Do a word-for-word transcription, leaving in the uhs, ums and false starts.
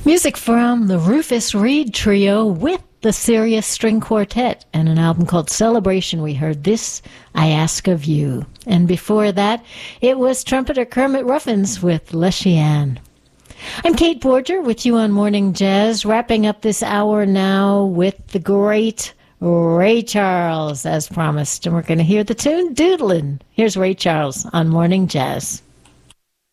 Music from the Rufus Reid Trio with the Sirius String Quartet and an album called Celebration. We heard This I Ask of You. And before that, it was trumpeter Kermit Ruffins with Leshian. I'm Kate Borger with you on Morning Jazz, wrapping up this hour now with the great Ray Charles, as promised. And we're going to hear the tune Doodlin'. Here's Ray Charles on Morning Jazz.